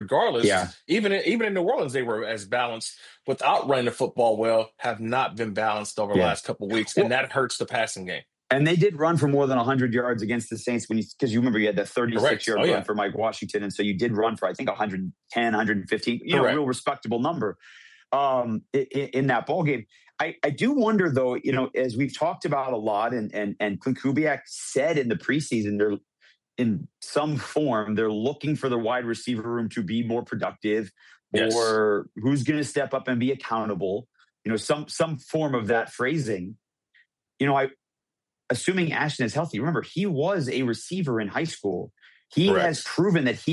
regardless, Yeah. even in New Orleans, they were as balanced without running the football well, have not been balanced over the Yeah. last couple of weeks, and Well, that hurts the passing game. and they did run for more than 100 yards against the Saints because you remember you had that Correct. 36-yard Oh run yeah. for Mike Washington. And so you did run for, I think, 110, 115, Correct. real respectable number in that ball game. I do wonder, though, as we've talked about a lot, and Clint Kubiak said in the preseason, they're in some form, they're looking for the wide receiver room to be more productive, Yes. or who's going to step up and be accountable, some form of that phrasing. Assuming Ashton is healthy, remember, he was a receiver in high school. He Correct. has proven that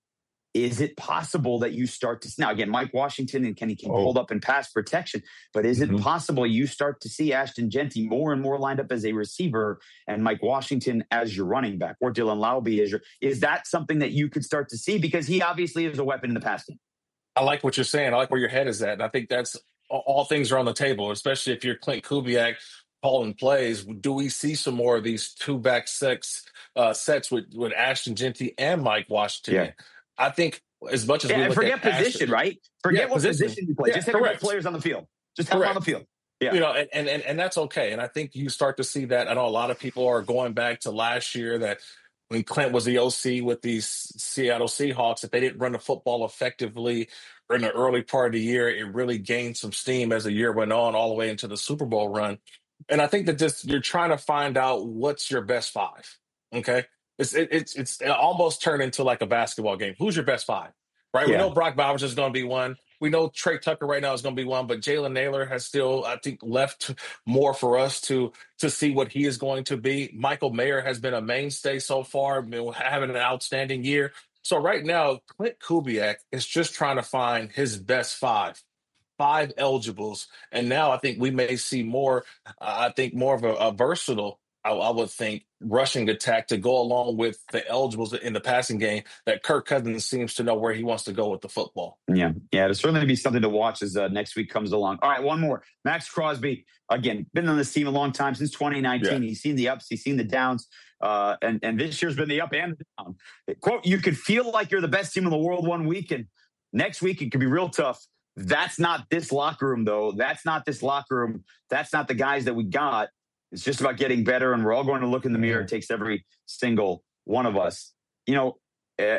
is it possible that you start to, now again, Mike Washington and Kenny can hold up in pass protection, but is it possible you start to see Ashton Jeanty more and more lined up as a receiver and Mike Washington as your running back, or Dylan Laube as is that something that you could start to see? Because he obviously is a weapon in the pass game. I like what you're saying. I like where your head is at. And I think that's all things are on the table, especially if you're Clint Kubiak calling plays. Do we see some more of these two-back sets with Ashton Jeanty and Mike Washington? Yeah. I think as much as we look forget at position, Ashton, right? Forget what position you play. Yeah, just have the players on the field. Just have them on the field. Yeah. And that's okay. And I think you start to see that. I know a lot of people are going back to last year that when Clint was the OC with these Seattle Seahawks, if they didn't run the football effectively or in the early part of the year, it really gained some steam as the year went on, all the way into the Super Bowl run. And I think that you're trying to find out what's your best five. Okay. It's almost turned into like a basketball game. Who's your best five? Right? Yeah. We know Brock Bowers is going to be one. We know Trey Tucker right now is going to be one, but Jalen Naylor has still, I think, left more for us to see what he is going to be. Michael Mayer has been a mainstay so far, having an outstanding year. So right now, Clint Kubiak is just trying to find his best five eligibles. And now I think we may see more, more of a versatile, I would think, rushing attack to go along with the eligibles in the passing game that Kirk Cousins seems to know where he wants to go with the football. Yeah. It'll certainly be something to watch as next week comes along. All right, one more. Max Crosby, again, been on this team a long time, since 2019. Yeah. He's seen the ups, he's seen the downs, and this year's been the up and the down. Quote, you could feel like you're the best team in the world one week, and next week it could be real tough. That's not this locker room, though. That's not this locker room. That's not the guys that we got. It's just about getting better, and we're all going to look in the mirror. It takes every single one of us. And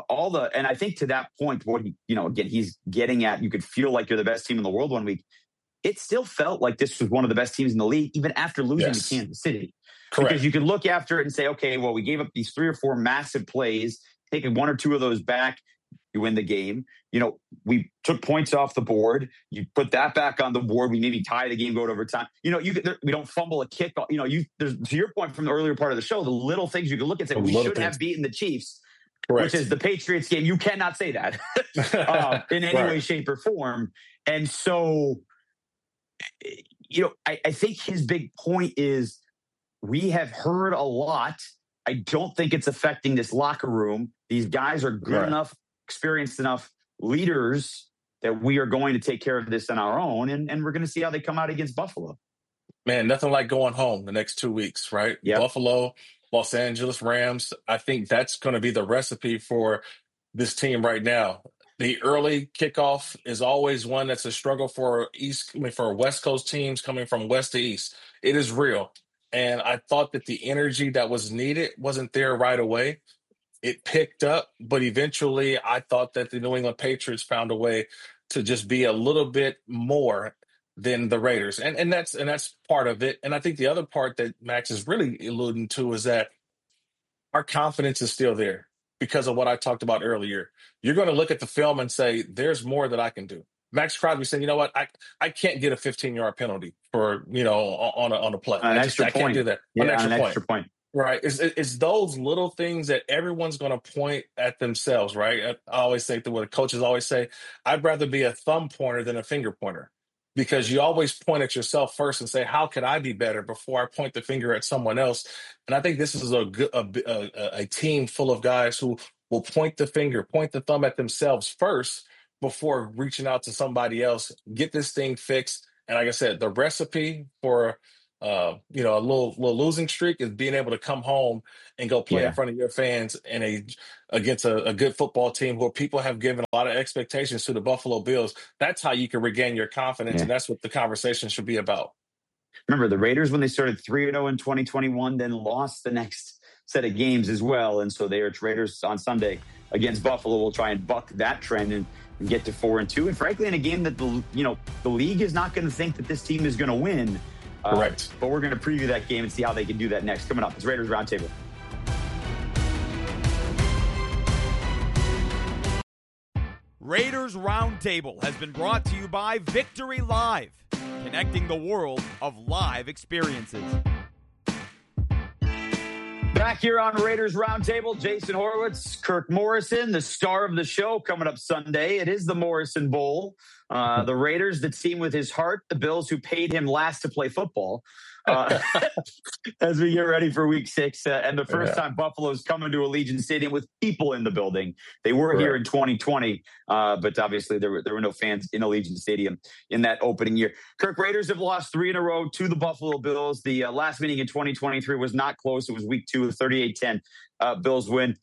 I think to that point, what again, he's getting at, you could feel like you're the best team in the world one week. It still felt like this was one of the best teams in the league, even after losing to Kansas City. Correct. Because you could look after it and say, okay, well, we gave up these 3 or 4 massive plays, taking 1 or 2 of those back, you win the game. We took points off the board. You put that back on the board. We maybe tie the game, go to overtime. We don't fumble a kick. To your point from the earlier part of the show, the little things you can look and say, we should have beaten the Chiefs. Correct. Which is the Patriots game. You cannot say that in any way, shape, or form. And so, I think his big point is we have heard a lot. I don't think it's affecting this locker room. These guys are good enough, experienced enough leaders that we are going to take care of this on our own. And we're going to see how they come out against Buffalo. Man, nothing like going home the next 2 weeks, right? Yep. Buffalo, Los Angeles Rams. I think that's going to be the recipe for this team right now. The early kickoff is always one that's a struggle for West Coast teams coming from west to east. It is real. And I thought that the energy that was needed wasn't there right away. It picked up, but eventually I thought that the New England Patriots found a way to just be a little bit more than the Raiders. And that's part of it. And I think the other part that Max is really alluding to is that our confidence is still there because of what I talked about earlier. You're going to look at the film and say, there's more that I can do. Max Crosby said, you know what, I can't get a 15-yard penalty for, on a play. I can't do that. Yeah, an extra point. Right. It's those little things that everyone's going to point at themselves, right? I always say what the coaches always say, I'd rather be a thumb pointer than a finger pointer, because you always point at yourself first and say, how could I be better before I point the finger at someone else? And I think this is a team full of guys who will point the finger, point the thumb at themselves first before reaching out to somebody else, get this thing fixed. And like I said, the recipe for a little losing streak is being able to come home and go play in Yeah. front of your fans against a good football team where people have given a lot of expectations to the Buffalo Bills. That's how you can regain your confidence, Yeah. and that's what the conversation should be about. Remember, the Raiders, when they started 3-0 in 2021, then lost the next set of games as well. And so Raiders on Sunday against Buffalo will try and buck that trend and get to 4-2. And frankly, in a game that the league is not going to think that this team is going to win. Correct. But we're going to preview that game and see how they can do that next. Coming up, it's Raiders Roundtable. Raiders Roundtable has been brought to you by Victory Live, connecting the world of live experiences. Back here on Raiders Roundtable, Jason Horowitz, Kirk Morrison, the star of the show, coming up Sunday. It is the Morrison Bowl. The Raiders, the team with his heart, the Bills who paid him last to play football. As we get ready for week 6 and the first time Buffalo's coming to Allegiant Stadium with people in the building. They were here in 2020, but obviously there were no fans in Allegiant Stadium in that opening year. Kirk, Raiders have lost 3 in a row to the Buffalo Bills. The last meeting in 2023 was not close. It was week 2, 38-10 Bills win.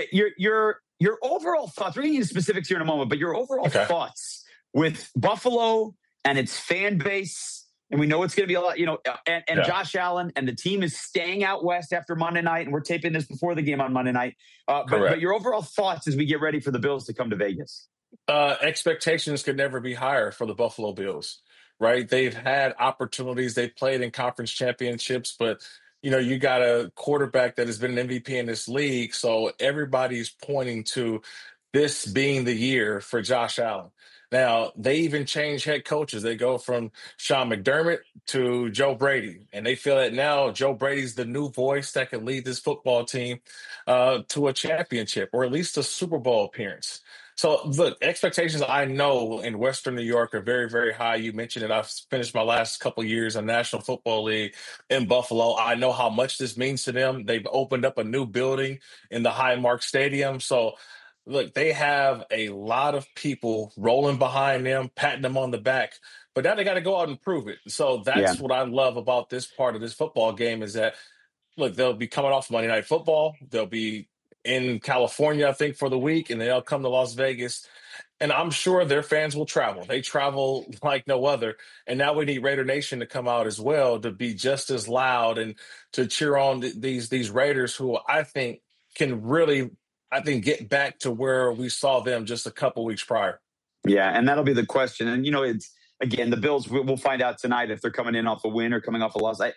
Your overall thoughts, we're going to get into specifics here in a moment, but your overall thoughts with Buffalo and its fan base. And we know it's going to be a lot, and Josh Allen and the team is staying out west after Monday night. And we're taping this before the game on Monday night. But your overall thoughts as we get ready for the Bills to come to Vegas? Expectations could never be higher for the Buffalo Bills, right? They've had opportunities. They've played in conference championships, but you got a quarterback that has been an MVP in this league. So everybody's pointing to this being the year for Josh Allen. Now, they even change head coaches. They go from Sean McDermott to Joe Brady, and they feel that now Joe Brady's the new voice that can lead this football team to a championship or at least a Super Bowl appearance. So, look, expectations I know in Western New York are very, very high. You mentioned it. I've finished my last couple of years in National Football League in Buffalo. I know how much this means to them. They've opened up a new building in the Highmark Stadium. So, look, they have a lot of people rolling behind them, patting them on the back, but now they got to go out and prove it. So that's what I love about this part of this football game is that, look, they'll be coming off Monday Night Football. They'll be in California, I think, for the week, and they'll come to Las Vegas. And I'm sure their fans will travel. They travel like no other. And now we need Raider Nation to come out as well to be just as loud and to cheer on these Raiders who I think can really – get back to where we saw them just a couple weeks prior. Yeah, and that'll be the question. And, it's, again, the Bills, we'll find out tonight if they're coming in off a win or coming off a loss.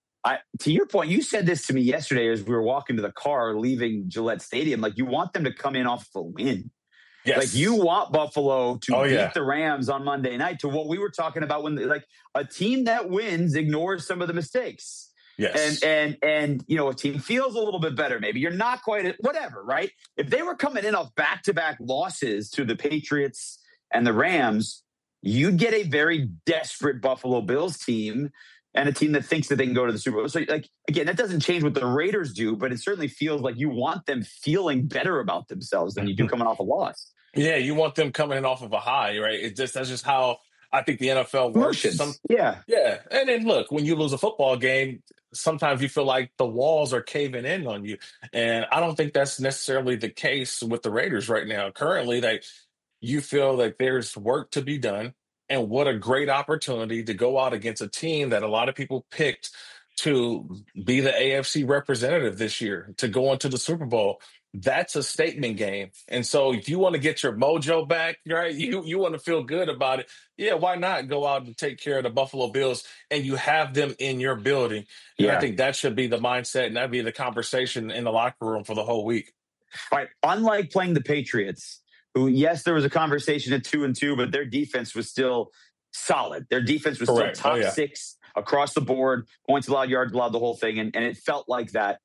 To your point, you said this to me yesterday as we were walking to the car leaving Gillette Stadium. Like, you want them to come in off a win. Yes. Like, you want Buffalo to beat the Rams on Monday night to what we were talking about when, a team that wins ignores some of the mistakes. Yes. And a team feels a little bit better. Maybe you're not quite whatever, right? If they were coming in off back-to-back losses to the Patriots and the Rams, you'd get a very desperate Buffalo Bills team and a team that thinks that they can go to the Super Bowl. So, again, that doesn't change what the Raiders do, but it certainly feels like you want them feeling better about themselves than you do coming off a loss. Yeah, you want them coming in off of a high, right? That's just how I think the NFL works. Yeah. And then look, when you lose a football game, sometimes you feel like the walls are caving in on you. And I don't think that's necessarily the case with the Raiders right now. Currently, you feel like there's work to be done. And what a great opportunity to go out against a team that a lot of people picked to be the AFC representative this year, to go into the Super Bowl. That's a statement game. And so if you want to get your mojo back, right, you want to feel good about it. Yeah, why not go out and take care of the Buffalo Bills and you have them in your building? And I think that should be the mindset and that'd be the conversation in the locker room for the whole week. All right. Unlike playing the Patriots, who, yes, there was a conversation at 2-2, but their defense was still solid. Their defense was still top 6 across the board, points allowed, yards allowed, the whole thing. And it felt like that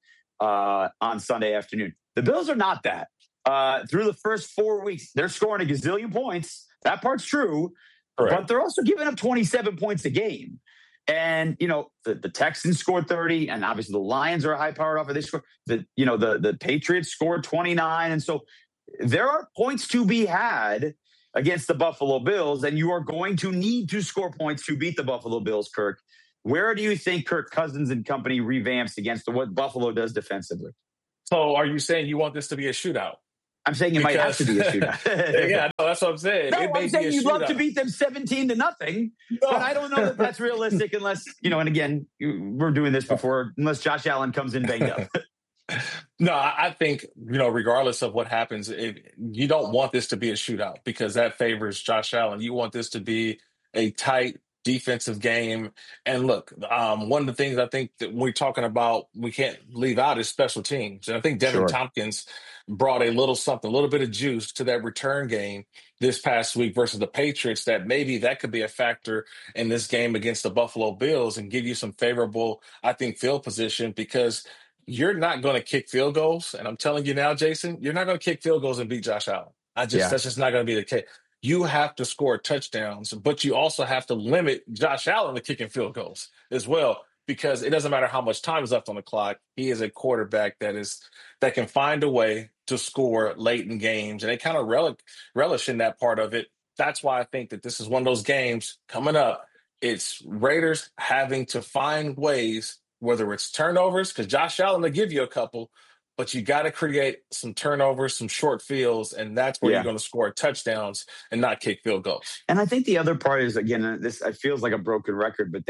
on Sunday afternoon. The Bills are not that. Through the first 4 weeks, they're scoring a gazillion points. That part's true. Correct. But they're also giving up 27 points a game. And, the Texans scored 30, and obviously the Lions are a high-powered offense. They scored, the Patriots scored 29. And so there are points to be had against the Buffalo Bills, and you are going to need to score points to beat the Buffalo Bills, Kirk. Where do you think Kirk Cousins and company revamps against what Buffalo does defensively? So are you saying you want this to be a shootout? I'm saying it might have to be a shootout. Yeah, no, that's what I'm saying. No, I'm saying you'd love to beat them 17-0, but I don't know that that's realistic unless, and again, we're doing this before, unless Josh Allen comes in banged up. No, I think, regardless of what happens, you don't want this to be a shootout because that favors Josh Allen. You want this to be a tight defensive game. And look, one of the things I think that we're talking about, we can't leave out is special teams. And I think Devin Tompkins brought a little bit of juice to that return game this past week versus the Patriots, that maybe that could be a factor in this game against the Buffalo Bills and give you some favorable, I think, field position, because you're not going to kick field goals. And I'm telling you now, Jason, you're not going to kick field goals and beat Josh Allen. That's just not going to be the case. You have to score touchdowns, but you also have to limit Josh Allen to kicking field goals as well, because it doesn't matter how much time is left on the clock. He is a quarterback that can find a way to score late in games, and they kind of relish in that part of it. That's why I think that this is one of those games coming up. It's Raiders having to find ways, whether it's turnovers, because Josh Allen will give you a couple, but you got to create some turnovers, some short fields, and that's where you're going to score touchdowns and not kick field goals. And I think the other part is, again, this it feels like a broken record, but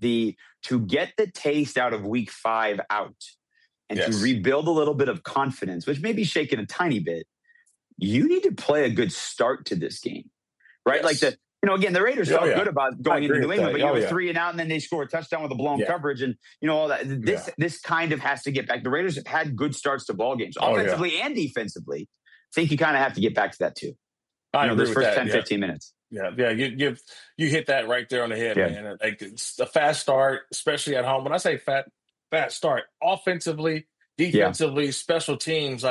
to get the taste out of week 5 out and to rebuild a little bit of confidence, which may be shaken a tiny bit, you need to play a good start to this game, right? Yes. Like again, the Raiders felt good about going into New England, but you were 3 and out, and then they score a touchdown with a blown coverage, and all that. This kind of has to get back. The Raiders have had good starts to ball games, offensively and defensively. I think you kind of have to get back to that too. Those first 10, 15 minutes. Yeah, you hit that right there on the head, man. Like, it's a fast start, especially at home. When I say fast start, offensively, defensively, special teams,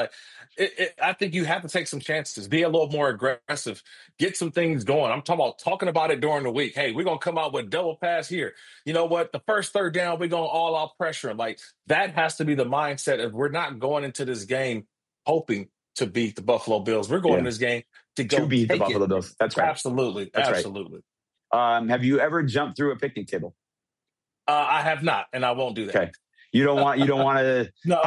I think you have to take some chances, be a little more aggressive, get some things going. I'm talking about it during the week. Hey, we're going to come out with double pass here. You know what? The first third down, we're going all out pressure. Like, that has to be the mindset of, we're not going into this game hoping to beat the Buffalo Bills. We're going in this game to beat the Buffalo Bills. That's right. Absolutely. That's absolutely. Right. Have you ever jumped through a picnic table? I have not, and I won't do that. Okay. You don't want to. No,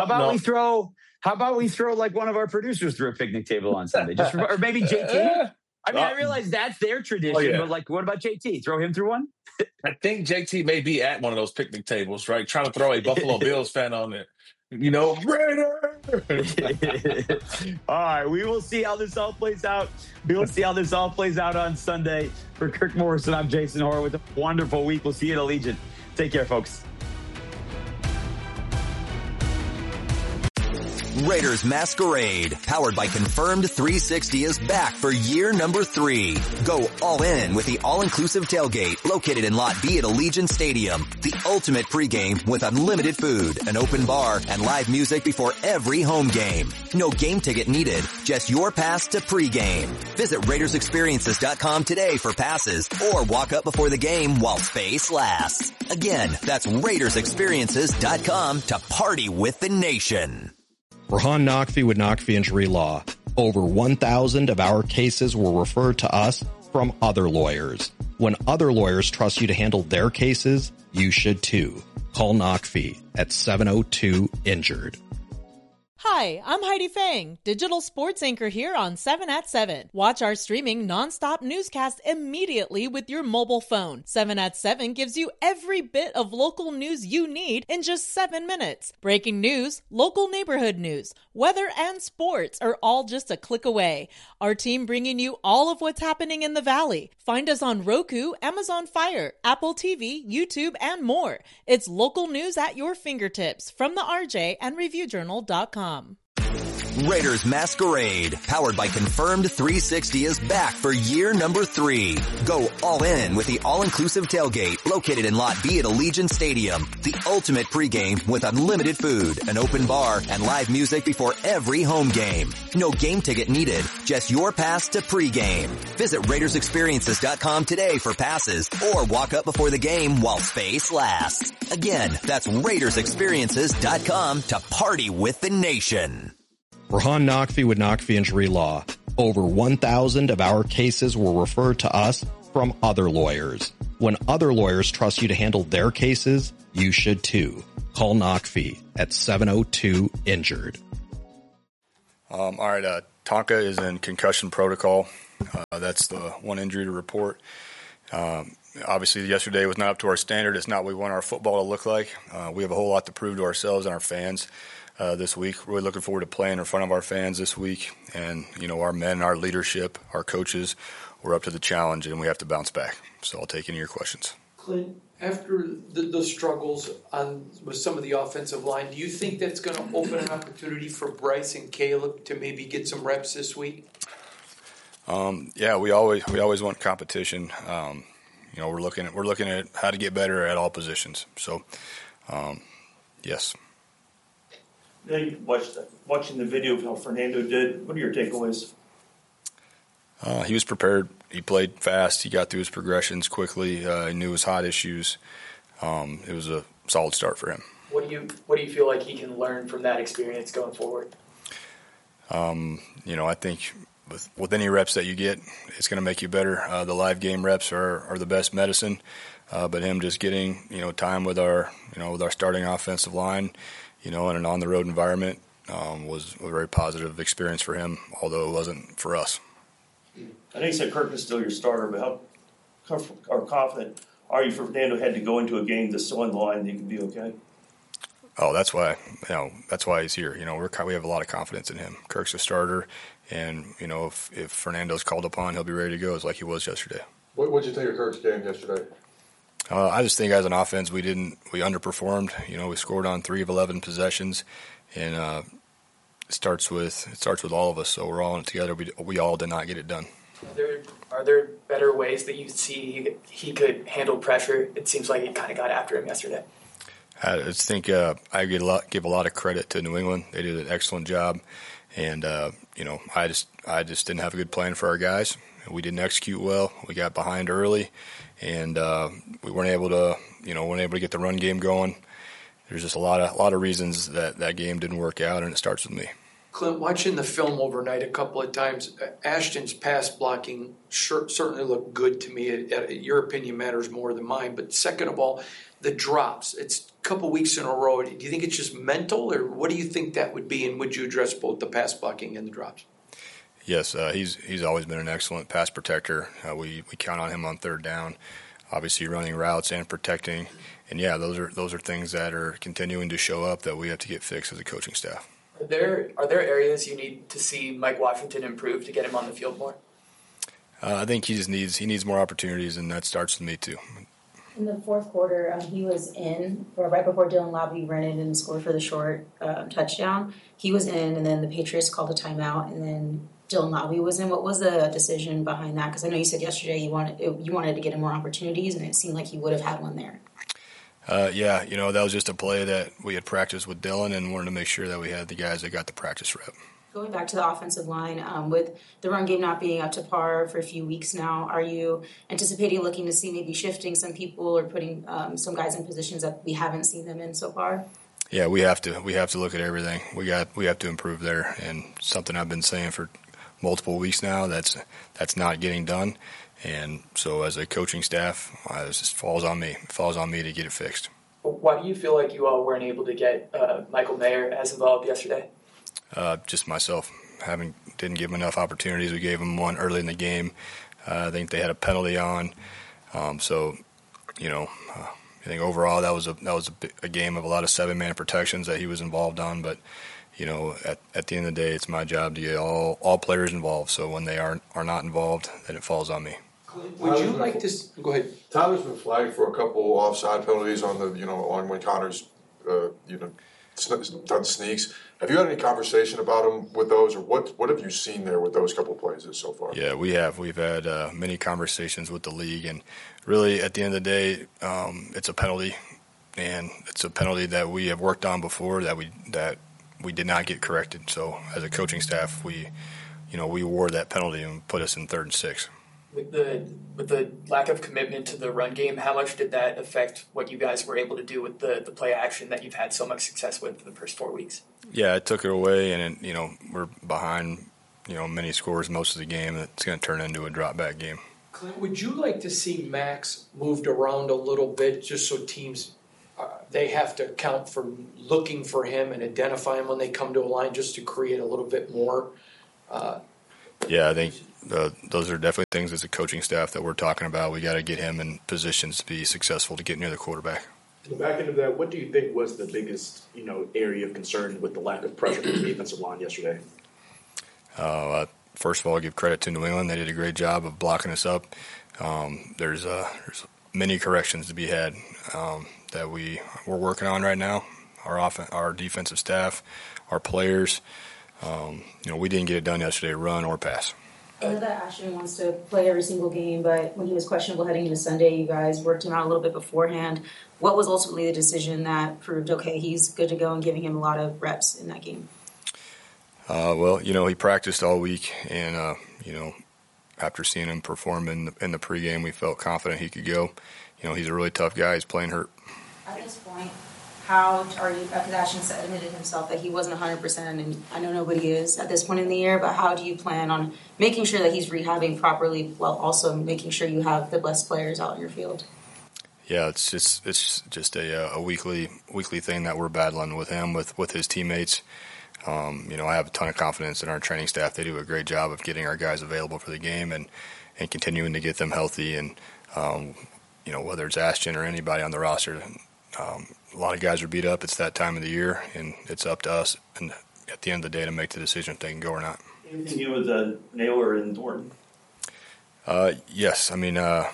How about we throw like one of our producers through a picnic table on Sunday? Or maybe JT. I realize that's their tradition, but what about JT? Throw him through one? I think JT may be at one of those picnic tables, right? Trying to throw a Buffalo Bills fan on there. Raider! All right, we will see how this all plays out. We will see how this all plays out on Sunday. For Kirk Morrison, I'm Jason Horowitz. A wonderful week. We'll see you at Allegiant. Take care, folks. Raiders Masquerade, powered by Confirmed 360, is back for year number 3. Go all in with the all-inclusive tailgate located in Lot B at Allegiant Stadium. The ultimate pregame with unlimited food, an open bar, and live music before every home game. No game ticket needed, just your pass to pregame. Visit RaidersExperiences.com today for passes or walk up before the game while space lasts. Again, that's RaidersExperiences.com to party with the nation. Rahan Naqvi with Naqvi Injury Law. Over 1,000 of our cases were referred to us from other lawyers. When other lawyers trust you to handle their cases, you should too. Call Naqvi at 702-INJURED. Hi, I'm Heidi Fang, digital sports anchor here on 7 at 7. Watch our streaming nonstop newscast immediately with your mobile phone. 7 at 7 gives you every bit of local news you need in just 7 minutes. Breaking news, local neighborhood news, weather, and sports are all just a click away. Our team bringing you all of what's happening in the Valley. Find us on Roku, Amazon Fire, Apple TV, YouTube, and more. It's local news at your fingertips from the RJ and ReviewJournal.com. Raiders Masquerade, powered by Confirmed 360, is back for year number 3. Go all in with the all-inclusive tailgate located in Lot B at Allegiant Stadium. The ultimate pregame with unlimited food, an open bar, and live music before every home game. No game ticket needed, just your pass to pregame. Visit RaidersExperiences.com today for passes or walk up before the game while space lasts. Again, that's RaidersExperiences.com to party with the nation. Rahan Naqvi with Naqvi Injury Law. Over 1,000 of our cases were referred to us from other lawyers. When When other lawyers trust you to handle their cases, you should too. Call NOCFI at 702-INJURED. All right, Tonka is in concussion protocol. That's the one injury to report. Obviously, yesterday was not up to our standard. It's not what we want our football to look like. We have a whole lot to prove to ourselves and our fans this week. Really looking forward to playing in front of our fans this week. And, our men, our leadership, our coaches, we're up to the challenge, and we have to bounce back. So I'll take any of your questions. Clint, after the struggles with some of the offensive line, do you think that's going to open an opportunity for Bryce and Caleb to maybe get some reps this week? Yeah, we always want competition. We're looking at how to get better at all positions. So, yes. Now you watching the video of how Fernando did. What are your takeaways? He was prepared. He played fast. He got through his progressions quickly. He knew his hot issues. It was a solid start for him. What do you feel like he can learn from that experience going forward? I think with any reps that you get, it's going to make you better. The live game reps are the best medicine. But him just getting time with our starting offensive line, in an on the road environment was a very positive experience for him, although it wasn't for us. I know you said Kirk is still your starter, but how confident are you for Fernando had to go into a game that's still on the line that he can be okay? Oh, that's why he's here. We have a lot of confidence in him. Kirk's a starter, and if Fernando's called upon, he'll be ready to go, like he was yesterday. What did you think of Kirk's game yesterday? I just think as an offense we underperformed. We scored on 3 of 11 possessions, and it starts with all of us. So we're all in it together. We all did not get it done. Are there better ways that you see he could handle pressure? It seems like it kind of got after him yesterday. I just think I give a lot of credit to New England. They did an excellent job, and I just didn't have a good plan for our guys. We didn't execute well. We got behind early, and we weren't able to get the run game going. There's just a lot of reasons that game didn't work out, and it starts with me. Clint, watching the film overnight a couple of times, Ashton's pass blocking certainly looked good to me. Your opinion matters more than mine. But second of all, the drops. It's a couple weeks in a row. Do you think it's just mental, or what do you think that would be? And would you address both the pass blocking and the drops? Yes, he's always been an excellent pass protector. We count on him on third down, obviously running routes and protecting. And yeah, those are things that are continuing to show up that we have to get fixed as a coaching staff. Are there areas you need to see Mike Washington improve to get him on the field more? I think he needs more opportunities, and that starts with me too. In the fourth quarter, he was in, or right before Dylan Lobby ran in and scored for the short touchdown. He was in, and then the Patriots called a timeout, and then Dylan Lobby was in. What was the decision behind that? Because I know you said yesterday you wanted to get him more opportunities, and it seemed like he would have had one there. Yeah, that was just a play that we had practiced with Dylan and wanted to make sure that we had the guys that got the practice rep. Going back to the offensive line, with the run game not being up to par for a few weeks now, are you anticipating looking to see maybe shifting some people or putting some guys in positions that we haven't seen them in so far? Yeah, we have to look at everything. We have to improve there, and something I've been saying for multiple weeks now that's not getting done. And so as a coaching staff, it just falls on me. It falls on me to get it fixed. Why do you feel like you all weren't able to get Michael Mayer as involved yesterday? Just myself. Didn't give him enough opportunities. We gave him one early in the game. I think they had a penalty on. I think overall that was a game of a lot of 7-man protections that he was involved on. But at the end of the day, it's my job to get all players involved. So when they are not involved, then it falls on me. Would you like to go ahead? Tyler's been flagged for a couple offside penalties on on when Connor's done sneaks. Have you had any conversation about him with those, or what have you seen there with those couple plays so far? Yeah, we have. We've had many conversations with the league, and really at the end of the day, it's a penalty, and it's a penalty that we have worked on before that we did not get corrected. So as a coaching staff, we award that penalty and put us in 3rd and 6. With the lack of commitment to the run game, how much did that affect what you guys were able to do with the play action that you've had so much success with for the first 4 weeks? Yeah, it took it away, and we're behind many scores most of the game. It's going to turn into a drop back game. Clint, would you like to see Max moved around a little bit just so teams they have to account for looking for him and identify him when they come to a line just to create a little bit more? Yeah, I think those are definitely things as a coaching staff that we're talking about. We got to get him in positions to be successful to get near the quarterback. To the back end of that, what do you think was the biggest, area of concern with the lack of pressure from the defensive line yesterday? First of all, I give credit to New England. They did a great job of blocking us up. There's many corrections to be had that we're working on right now. Our defensive staff, our players. We didn't get it done yesterday, run or pass. I know that Ashton wants to play every single game, but when he was questionable heading into Sunday, you guys worked him out a little bit beforehand. What was ultimately the decision that proved, okay, he's good to go and giving him a lot of reps in that game? He practiced all week, and, after seeing him perform in the pregame, we felt confident he could go. He's a really tough guy. He's playing hurt. At this point, how are you, because Ashton admitted himself that he wasn't 100%, and I know nobody is at this point in the year, but how do you plan on making sure that he's rehabbing properly while also making sure you have the best players out in your field? Yeah, it's just a weekly thing that we're battling with him, with his teammates. I have a ton of confidence in our training staff. They do a great job of getting our guys available for the game and continuing to get them healthy. And, whether it's Ashton or anybody on the roster, a lot of guys are beat up. It's that time of the year, and it's up to us and at the end of the day to make the decision if they can go or not. Anything new with Naylor and Thornton? Yes. I mean, I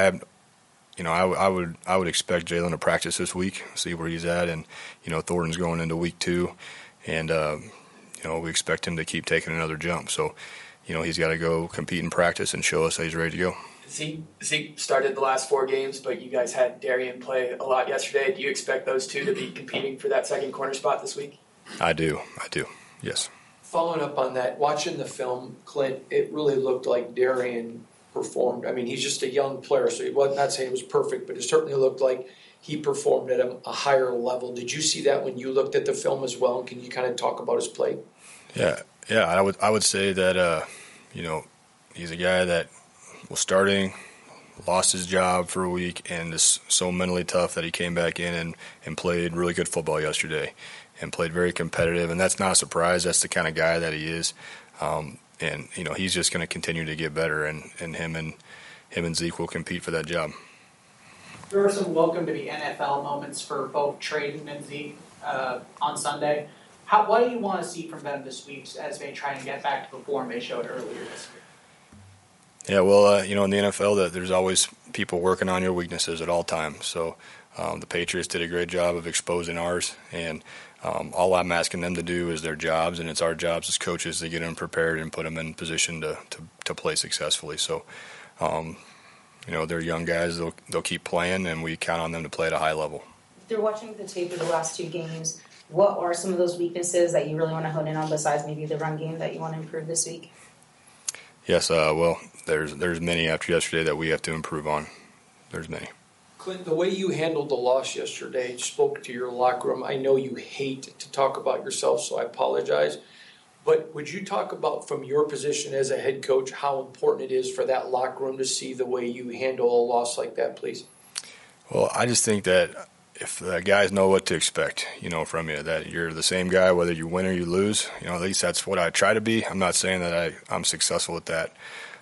would expect Jalen to practice this week, see where he's at, and Thornton's going into week 2, and we expect him to keep taking another jump. So, he's got to go compete in practice and show us that he's ready to go. Zeke started the last 4 games, but you guys had Darian play a lot yesterday. Do you expect those two to be competing for that second corner spot this week? I do. Yes. Following up on that, watching the film, Clint, it really looked like Darian performed. I mean, he's just a young player, so he was not saying it was perfect, but it certainly looked like he performed at a higher level. Did you see that when you looked at the film as well? Can you kind of talk about his play? Yeah. I would say that he's a guy that was starting, lost his job for a week, and is so mentally tough that he came back in and played really good football yesterday and played very competitive. And that's not a surprise. That's the kind of guy that he is. He's just going to continue to get better, and him and Zeke will compete for that job. There were some welcome to the NFL moments for both Trayden and Zeke on Sunday. What do you want to see from them this week as they try and get back to the form they showed earlier this year? Yeah, well, in the NFL, there's always people working on your weaknesses at all times. So the Patriots did a great job of exposing ours, and all I'm asking them to do is their jobs, and it's our jobs as coaches to get them prepared and put them in position to play successfully. So, they're young guys. They'll keep playing, and we count on them to play at a high level. They're watching the tape of the last 2 games. What are some of those weaknesses that you really want to hone in on besides maybe the run game that you want to improve this week? Yes, there's many after yesterday that we have to improve on. There's many. Clint, the way you handled the loss yesterday spoke to your locker room. I know you hate to talk about yourself, so I apologize. But would you talk about, from your position as a head coach, how important it is for that locker room to see the way you handle a loss like that, please? Well, I just think that if the guys know what to expect, from you, that you're the same guy whether you win or you lose, at least that's what I try to be. I'm not saying that I'm successful at that,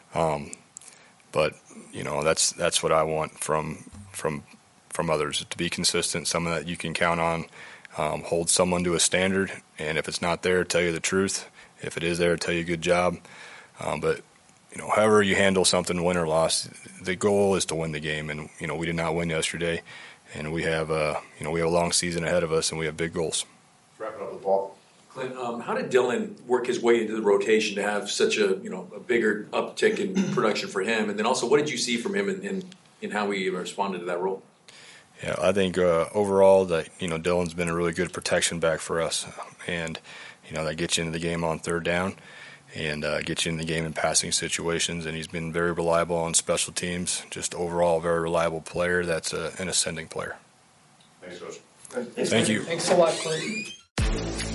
but that's what I want from others, to be consistent, someone that you can count on, hold someone to a standard, and if it's not there, tell you the truth. If it is there, tell you good job. But however you handle something, win or loss, the goal is to win the game, and we did not win yesterday. And we have a long season ahead of us, and we have big goals. Wrapping up with Paul. Clint, how did Dylan work his way into the rotation to have such a bigger uptick in production for him? And then also, what did you see from him in how he responded to that role? Yeah, I think overall that Dylan's been a really good protection back for us, and that gets you into the game on third down, and gets you in the game in passing situations. And he's been very reliable on special teams. Just overall, a very reliable player that's an ascending player. Thanks, Coach. Thank you. Thanks a lot, Clint.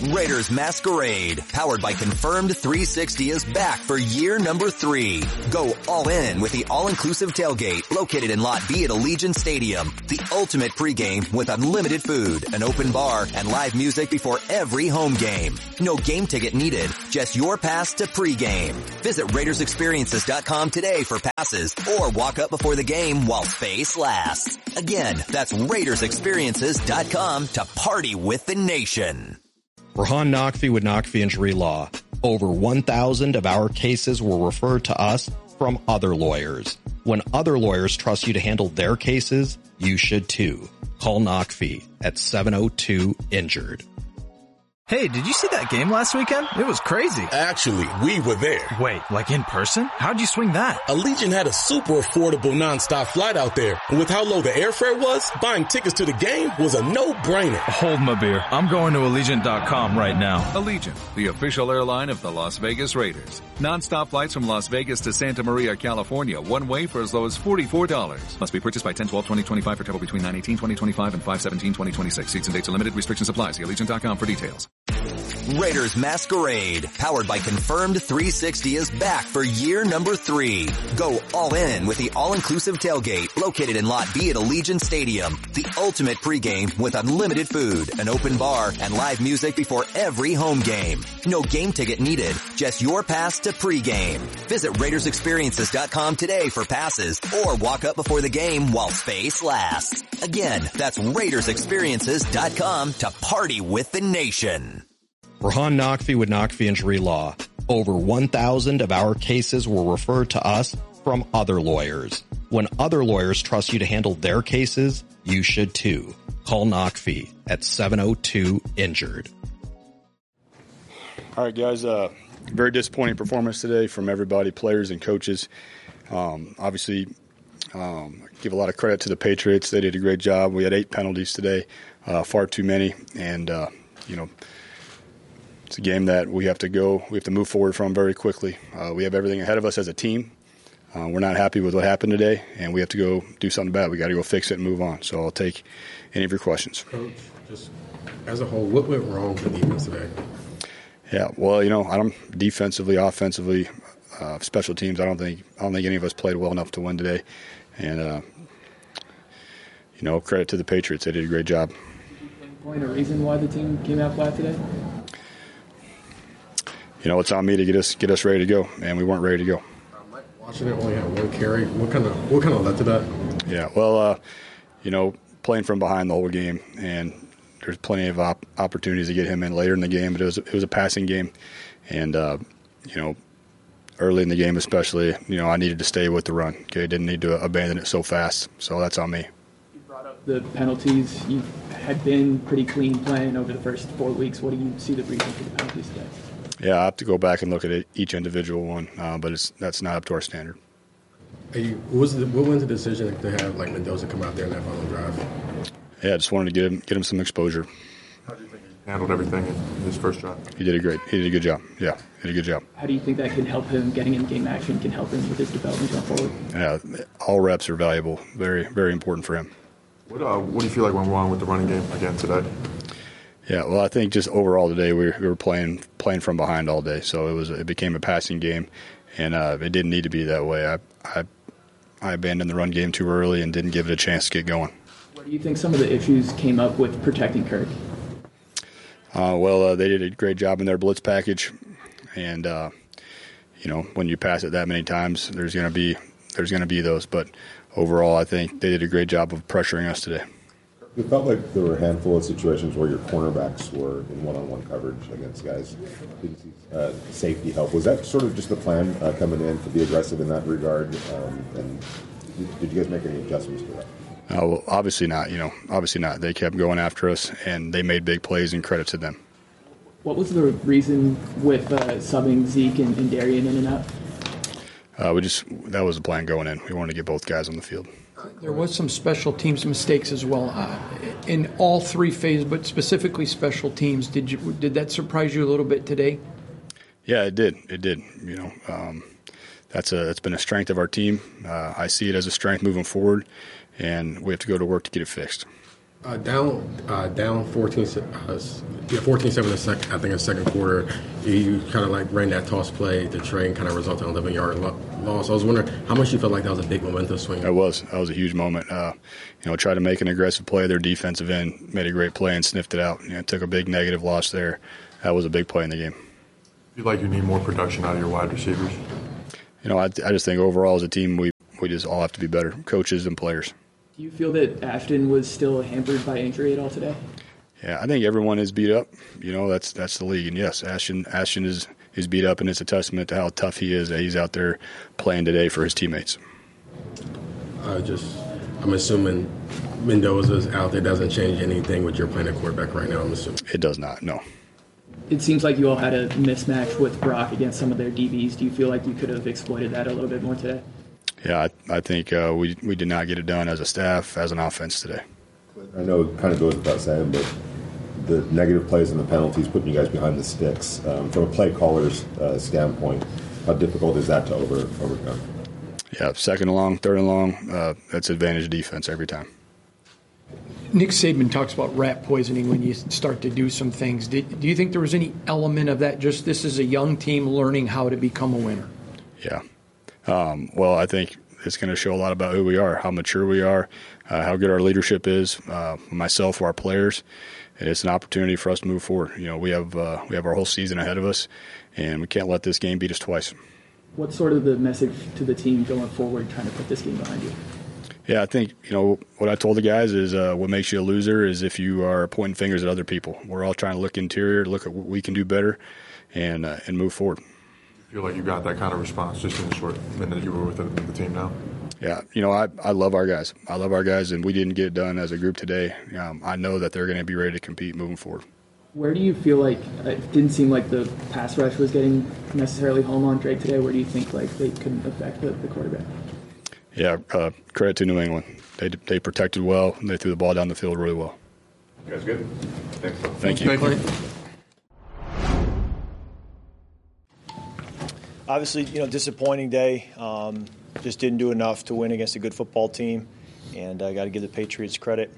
Raiders Masquerade, powered by Confirmed 360, is back for year number 3. Go all in with the all-inclusive tailgate located in Lot B at Allegiant Stadium. The ultimate pregame with unlimited food, an open bar, and live music before every home game. No game ticket needed, just your pass to pregame. Visit RaidersExperiences.com today for passes or walk up before the game while space lasts. Again, that's RaidersExperiences.com to party with the nation. Rahan Naqvi with Naqvi Injury Law. Over 1,000 of our cases were referred to us from other lawyers. When other lawyers trust you to handle their cases, you should too. Call Naqvi at 702-INJURED. Hey, did you see that game last weekend? It was crazy. Actually, we were there. Wait, like in person? How'd you swing that? Allegiant had a super affordable nonstop flight out there. And with how low the airfare was, buying tickets to the game was a no-brainer. Hold my beer. I'm going to Allegiant.com right now. Allegiant, the official airline of the Las Vegas Raiders. Nonstop flights from Las Vegas to Santa Maria, California, one way for as low as $44. Must be purchased by 10/12/2025 for travel between 9/18/2025 and 5/17/2026. Seats and dates are limited. Restrictions apply. See Allegiant.com for details. Raiders Masquerade, powered by Confirmed 360, is back for year number 3. Go all in with the all-inclusive tailgate located in Lot B at Allegiant Stadium. The ultimate pregame with unlimited food, an open bar, and live music before every home game. No game ticket needed, just your pass to pregame. Visit RaidersExperiences.com today for passes or walk up before the game while space lasts. Again, that's RaidersExperiences.com to party with the nation. Rahan Naqvi with Naqvi Injury Law. Over 1,000 of our cases were referred to us from other lawyers. When other lawyers trust you to handle their cases, you should too. Call Naqvi at 702-INJURED. All right, guys. Very disappointing performance today from everybody, players and coaches. Obviously, give a lot of credit to the Patriots. They did a great job. We had 8 penalties today, far too many, and it's a game that we have to move forward from very quickly. We have everything ahead of us as a team. We're not happy with what happened today, and we have to go do something about it. We got to go fix it and move on. So I'll take any of your questions. Coach, just as a whole, what went wrong for the defense today? Yeah, well, I don't defensively, offensively, special teams. I don't think any of us played well enough to win today, and credit to the Patriots. They did a great job. Did you pinpoint a reason why the team came out flat today? It's on me to get us ready to go, and we weren't ready to go. Mike Washington only had 1 carry. What kind of led to that? Yeah, well, playing from behind the whole game, and there's plenty of opportunities to get him in later in the game, but it was a passing game, and early in the game especially, I needed to stay with the run. Okay, didn't need to abandon it so fast, so that's on me. You brought up the penalties. You had been pretty clean playing over the first 4 weeks. What do you see the reason for the penalties today? Yeah, I have to go back and look at each individual one, but that's not up to our standard. What went the decision to have Mendoza come out there in that final drive? Yeah, I just wanted to get him some exposure. How do you think he handled everything in his first drive? He did a good job. Yeah, he did a good job. How do you think that can help him getting in game action, can help him with his development going forward? Yeah, all reps are valuable. Very, very important for him. What do you feel like went wrong with the running game again today? Yeah, well, I think just overall today we were playing from behind all day, so it became a passing game, and it didn't need to be that way. I abandoned the run game too early and didn't give it a chance to get going. What do you think some of the issues came up with protecting Kirk? They did a great job in their blitz package, and when you pass it that many times, there's going to be those. But overall, I think they did a great job of pressuring us today. It felt like there were a handful of situations where your cornerbacks were in one-on-one coverage against guys. Didn't see safety help. Was that sort of just the plan coming in to be aggressive in that regard? And did you guys make any adjustments to that? Well, obviously not. Obviously not. They kept going after us, and they made big plays, and credit to them. What was the reason with subbing Zeke and Darian in and out? That was the plan going in. We wanted to get both guys on the field. There was some special teams mistakes as well in all 3 phases, but specifically special teams. Did that surprise you a little bit today? Yeah, it did. It did. That's been a strength of our team. I see it as a strength moving forward, and we have to go to work to get it fixed. Down 14-7 I think in the second quarter. You kind of like ran that toss play to Trey, kind of resulted in an 11-yard loss. I was wondering how much you felt like that was a big momentum swing. That was a huge moment. Tried to make an aggressive play. Their defensive end made a great play and sniffed it out. Took a big negative loss there. That was a big play in the game. You feel like you need more production out of your wide receivers? I just think overall as a team we just all have to be better, coaches and players. Do you feel that Ashton was still hampered by injury at all today? Yeah, I think everyone is beat up. That's the league. And yes, Ashton is beat up, and it's a testament to how tough he is that he's out there playing today for his teammates. I'm assuming Mendoza's out there doesn't change anything with your playing at quarterback right now, I'm assuming. It does not, no. It seems like you all had a mismatch with Brock against some of their DBs. Do you feel like you could have exploited that a little bit more today? Yeah, I think we did not get it done as a staff, as an offense today. I know it kind of goes without saying, but the negative plays and the penalties putting you guys behind the sticks, from a play caller's standpoint, how difficult is that to overcome? Yeah, second and long, third and long, that's advantage defense every time. Nick Saban talks about rat poisoning when you start to do some things. Do you think there was any element of that, just this is a young team learning how to become a winner? Yeah. Well, I think it's going to show a lot about who we are, how mature we are, how good our leadership is, myself, our players. And it's an opportunity for us to move forward. We have our whole season ahead of us, and we can't let this game beat us twice. What's sort of the message to the team going forward, trying to put this game behind you? Yeah, I think, what I told the guys is what makes you a loser is if you are pointing fingers at other people. We're all trying to look interior, look at what we can do better, and move forward. You feel like you got that kind of response just in the short minute you were with the team now? Yeah, I love our guys. I love our guys, and we didn't get it done as a group today. I know that they're going to be ready to compete moving forward. Where do you feel like it didn't seem like the pass rush was getting necessarily home on Drake today? Where do you think they couldn't affect the quarterback? Yeah, credit to New England. They protected well, and they threw the ball down the field really well. You guys good? Thanks. Thank you. Thank you. Obviously, disappointing day. Just didn't do enough to win against a good football team, and I got to give the Patriots credit.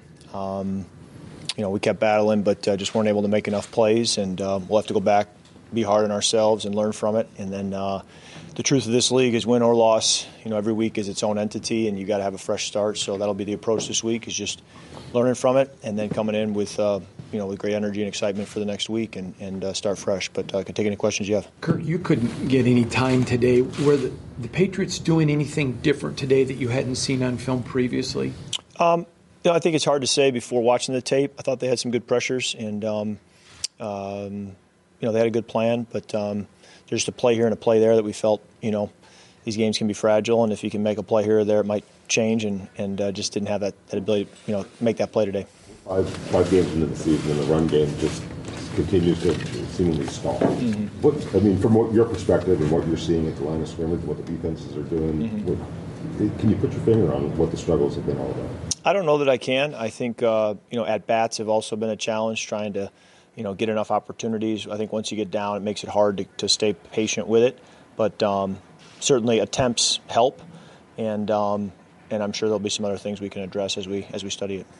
We kept battling, but just weren't able to make enough plays, and we'll have to go back, be hard on ourselves, and learn from it. And then the truth of this league is win or loss. Every week is its own entity, and you got to have a fresh start. So that'll be the approach this week, is just learning from it, and then coming in with with great energy and excitement for the next week and start fresh. But I can take any questions you have. Kurt, you couldn't get any time today. Were the Patriots doing anything different today that you hadn't seen on film previously? I think it's hard to say before watching the tape. I thought they had some good pressures, and they had a good plan. But there's just a play here and a play there that we felt, these games can be fragile, and if you can make a play here or there, it might change, and just didn't have that ability to, make that play today. Five games into the season, and the run game just continues to seemingly stall. Mm-hmm. From your perspective and what you're seeing at the line of scrimmage, what the defenses are doing, can you put your finger on what the struggles have been all about? I don't know that I can. I think, at-bats have also been a challenge, trying to, get enough opportunities. I think once you get down, it makes it hard to stay patient with it. But certainly attempts help, and I'm sure there'll be some other things we can address as we study it.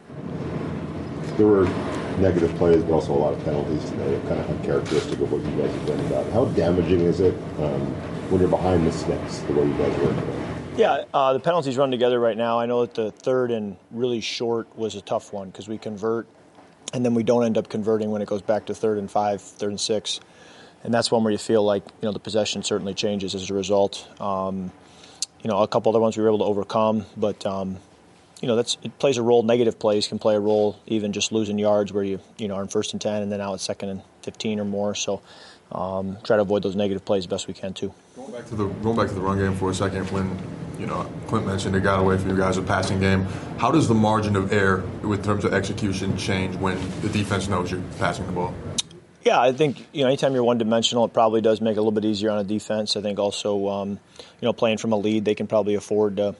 There were negative plays, but also a lot of penalties today, kind of uncharacteristic of what you guys have done about it. How damaging is it when you're behind the sticks, the way you guys were today? Yeah, the penalties run together right now. I know that the third and really short was a tough one because we convert, and then we don't end up converting when it goes back to 3rd and 5, 3rd and 6. And that's one where you feel like, the possession certainly changes as a result. A couple other ones we were able to overcome, but it plays a role. Negative plays can play a role, even just losing yards where you are in 1st and 10 and then out at 2nd and 15 or more. So try to avoid those negative plays as best we can too. Going back to the run game for a second, when Clint mentioned it got away from you guys a passing game. How does the margin of error in terms of execution change when the defense knows you're passing the ball? Yeah, I think anytime you're one-dimensional, it probably does make it a little bit easier on a defense. I think also playing from a lead, they can probably afford to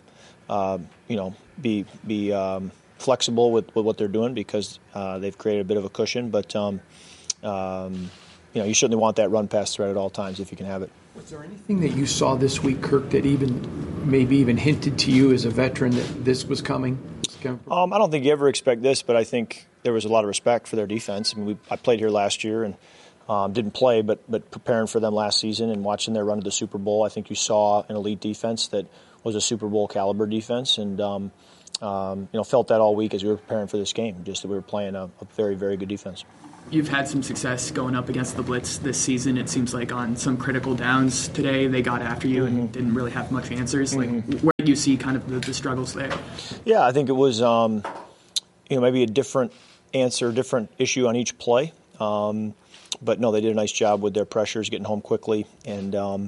be flexible with what they're doing because they've created a bit of a cushion. But you certainly want that run-pass threat at all times if you can have it. Was there anything that you saw this week, Kirk, that maybe even hinted to you as a veteran that this was coming? just kind of? I don't think you ever expect this, but I think there was a lot of respect for their defense. I mean, I played here last year and didn't play, but preparing for them last season and watching their run to the Super Bowl, I think you saw an elite defense that was a Super Bowl caliber defense, and felt that all week as we were preparing for this game. Just that we were playing a very, very good defense. You've had some success going up against the blitz this season. It seems like on some critical downs today, they got after you and didn't really have much answers. Like, where do you see kind of the struggles there? Yeah, I think it was maybe a different answer, different issue on each play. But no, they did a nice job with their pressures, getting home quickly, and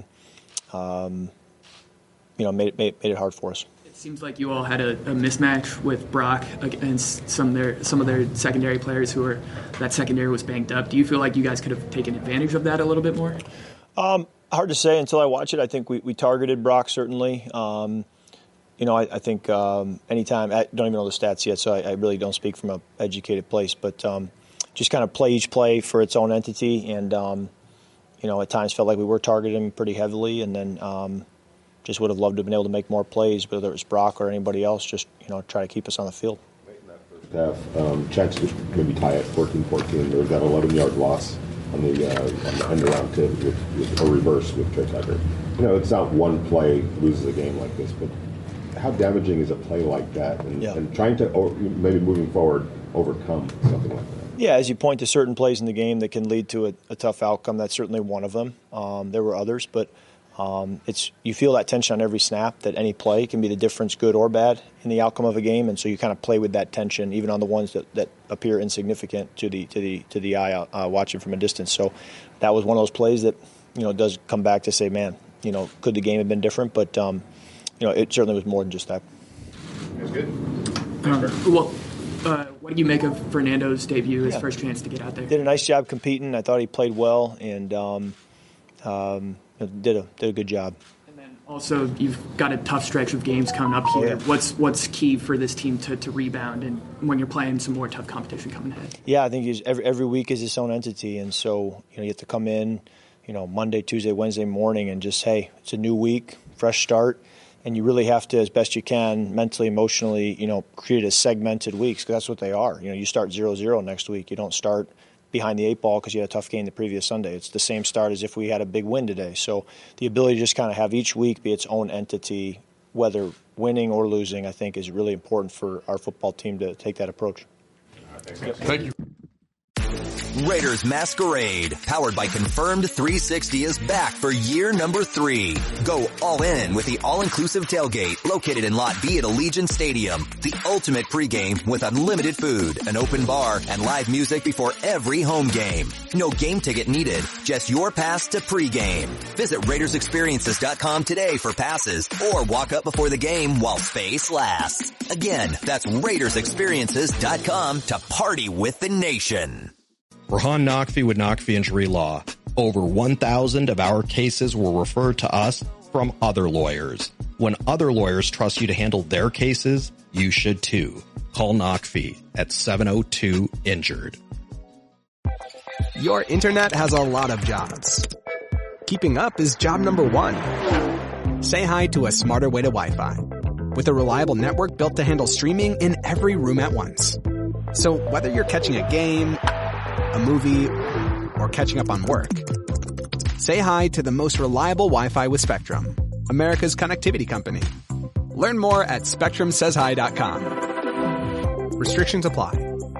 made it hard for us. It seems like you all had a mismatch with Brock against some of their secondary players that secondary was banked up. Do you feel like you guys could have taken advantage of that a little bit more? Hard to say until I watch it. I think we targeted Brock certainly. I think anytime, I don't even know the stats yet, so I really don't speak from an educated place, but just kind of play each play for its own entity, and at times felt like we were targeting him pretty heavily, and then just would have loved to have been able to make more plays, whether it was Brock or anybody else, just try to keep us on the field. First half, chance to maybe tie it 14-14. There was that 11-yard loss on the end around with a reverse with Trey Tucker. It's not one play loses a game like this, but how damaging is a play like that, and trying to maybe moving forward overcome something like that? Yeah, as you point to certain plays in the game that can lead to a tough outcome, that's certainly one of them. There were others, but you feel that tension on every snap, that any play can be the difference, good or bad, in the outcome of a game, and so you kind of play with that tension, even on the ones that appear insignificant to the eye watching from a distance. So that was one of those plays that does come back to say, man, could the game have been different? But it certainly was more than just that. It was good. What did you make of Fernando's debut, his first chance to get out there? Did a nice job competing. I thought he played well and did a good job. And then also, you've got a tough stretch of games coming up here. What's key for this team to rebound, and when you're playing some more tough competition coming ahead? Yeah, I think every week is its own entity, and so you have to come in, Monday, Tuesday, Wednesday morning, and just it's a new week, fresh start. And you really have to, as best you can, mentally, emotionally, create a segmented weeks, because that's what they are. You start 0-0 next week. You don't start behind the eight ball because you had a tough game the previous Sunday. It's the same start as if we had a big win today. So the ability to just kind of have each week be its own entity, whether winning or losing, I think is really important for our football team to take that approach. Thank you. Raiders Masquerade, powered by Confirmed 360, is back for year number 3. Go all in with the all-inclusive tailgate located in Lot B at Allegiant Stadium. The ultimate pregame with unlimited food, an open bar, and live music before every home game. No game ticket needed, just your pass to pregame. Visit RaidersExperiences.com today for passes or walk up before the game while space lasts. Again, that's RaidersExperiences.com to party with the nation. Rahan Naqvi with Naqvi Injury Law. Over 1,000 of our cases were referred to us from other lawyers. When other lawyers trust you to handle their cases, you should too. Call Naqvi at 702-INJURED. Your internet has a lot of jobs. Keeping up is job number 1. Say hi to a smarter way to Wi-Fi. With a reliable network built to handle streaming in every room at once. So whether you're catching a game, a movie, or catching up on work, say hi to the most reliable Wi-Fi with Spectrum, America's connectivity company. Learn more at SpectrumSaysHi.com. Restrictions apply.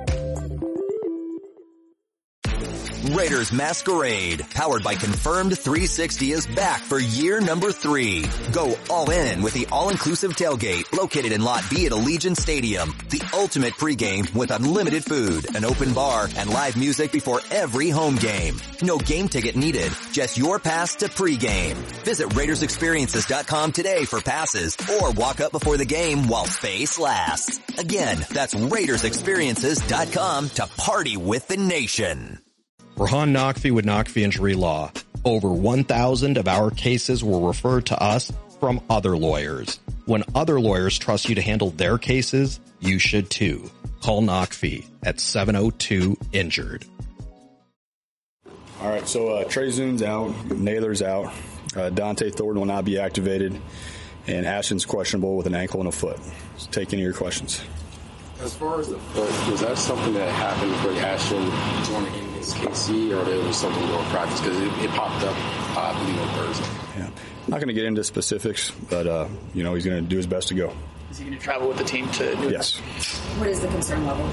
Raiders Masquerade, powered by Confirmed 360, is back for year number 3. Go all in with the all-inclusive tailgate located in Lot B at Allegiant Stadium. The ultimate pregame with unlimited food, an open bar, and live music before every home game. No game ticket needed, just your pass to pregame. Visit RaidersExperiences.com today for passes or walk up before the game while space lasts. Again, that's RaidersExperiences.com to party with the nation. Rahan Naqvi with Naqvi Injury Law. Over 1,000 of our cases were referred to us from other lawyers. When other lawyers trust you to handle their cases, you should too. Call Naqvi at 702-INJURED. All right, so Trey Zune's out, Naylor's out, Dante Thornton will not be activated, and Ashton's questionable with an ankle and a foot. So take any of your questions. As far as the foot, was that something that happened for Ashton during the game against KC, or it was something more practice? Because it popped up, I believe, on Thursday. Yeah, I'm not going to get into specifics, but he's going to do his best to go. Is he going to travel with the team to New York? Yes. What is the concern level?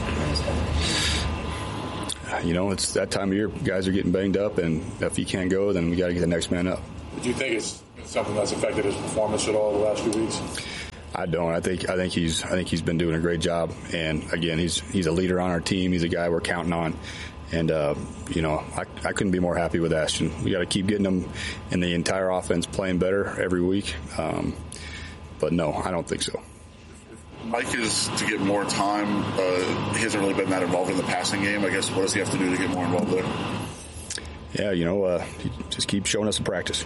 It's that time of year. Guys are getting banged up, and if he can't go, then we got to get the next man up. Do you think it's something that's affected his performance at all the last few weeks? I don't. I think he's been doing a great job, and again, he's a leader on our team. He's a guy we're counting on, and I couldn't be more happy with Ashton. We got to keep getting him and the entire offense playing better every week. But no, I don't think so. Mike is to get more time. He hasn't really been that involved in the passing game. I guess what does he have to do to get more involved there? Yeah, he just keep showing us in practice.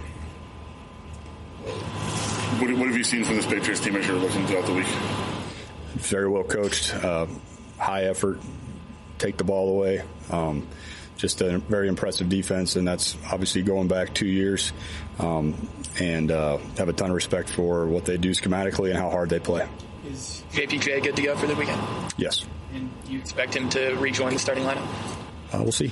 What have you seen from this Patriots team as you're looking throughout the week? Very well coached, high effort, take the ball away. Just a very impressive defense, and that's obviously going back 2 years. And have a ton of respect for what they do schematically and how hard they play. Is JPJ good to go for the weekend? Yes. And you expect him to rejoin the starting lineup? We'll see.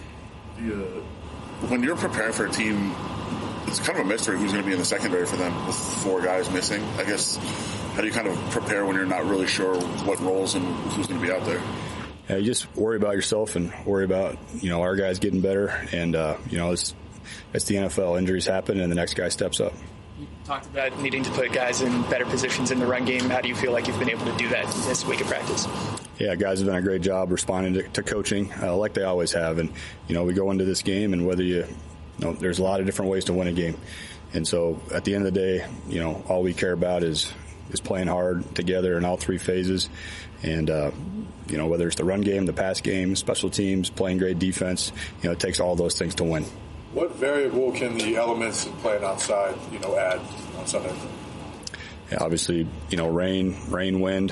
When you're preparing for a team, it's kind of a mystery who's going to be in the secondary for them with 4 guys missing. I guess, how do you kind of prepare when you're not really sure what roles and who's going to be out there? Yeah, you just worry about yourself and worry about, our guys getting better. And, it's the NFL. Injuries happen, and the next guy steps up. You talked about needing to put guys in better positions in the run game. How do you feel like you've been able to do that this week of practice? Yeah, guys have done a great job responding to coaching like they always have. And, we go into this game, and whether there's a lot of different ways to win a game. And so at the end of the day, all we care about is playing hard together in all 3 phases. And, whether it's the run game, the pass game, special teams, playing great defense, it takes all those things to win. What variable can the elements of playing outside, add on Sunday? Yeah, obviously, rain, wind.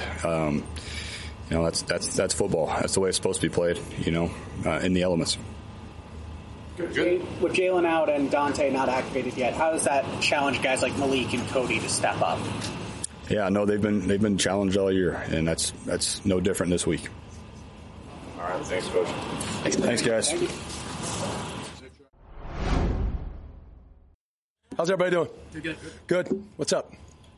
That's football. That's the way it's supposed to be played, in the elements. Good. With Jalen out and Dante not activated yet, how does that challenge guys like Malik and Cody to step up? Yeah, no, they've been challenged all year, and that's no different this week. All right, thanks, Coach. Thanks, guys. Thank you. How's everybody doing? Good. Good. What's up?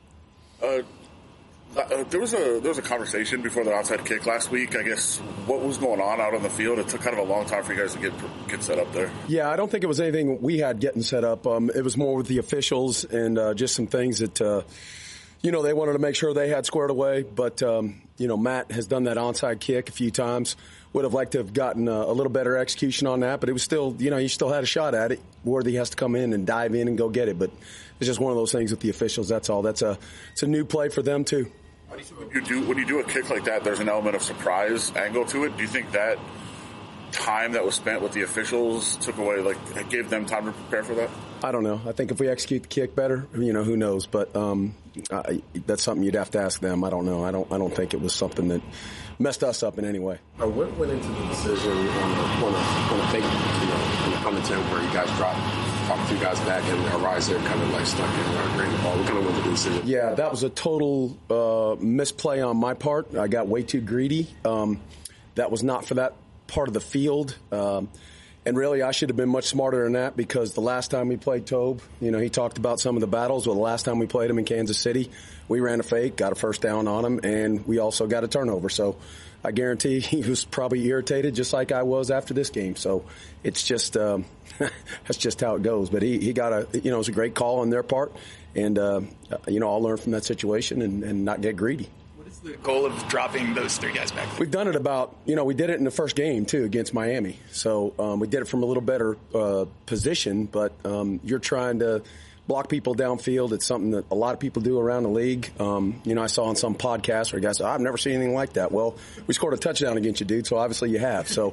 There was a conversation before the onside kick last week. I guess what was going on out on the field? It took kind of a long time for you guys to get set up there. Yeah, I don't think it was anything we had getting set up. It was more with the officials and just some things that they wanted to make sure they had squared away. But Matt has done that onside kick a few times. Would have liked to have gotten a little better execution on that, but it was still, you still had a shot at it. Worthy has to come in and dive in and go get it. But it's just one of those things with the officials. That's all. It's a new play for them too. When you do a kick like that, there's an element of surprise angle to it. Do you think that time that was spent with the officials took away, gave them time to prepare for that? I don't know. I think if we execute the kick better, who knows? But that's something you'd have to ask them. I don't know. I don't think it was something that messed us up in any way. What went into the decision on the fake, on the commentary where you guys talked 2 guys back and Ariza kind of stuck in ran the ball? What kind of went into the decision? Yeah, that was a total misplay on my part. I got way too greedy. That was not for that part of the field. And really, I should have been much smarter than that because the last time we played Tobe, he talked about some of the battles. Well, the last time we played him in Kansas City, we ran a fake, got a first down on him, and we also got a turnover. So I guarantee he was probably irritated just like I was after this game. So it's just that's just how it goes. But he got it was a great call on their part. And, I'll learn from that situation and not get greedy. The goal of dropping those 3 guys back? We've done it we did it in the first game, too, against Miami. So we did it from a little better position, but you're trying to block people downfield. It's something that a lot of people do around the league. I saw on some podcast where guys said, I've never seen anything like that. Well, we scored a touchdown against you, dude, so obviously you have. So,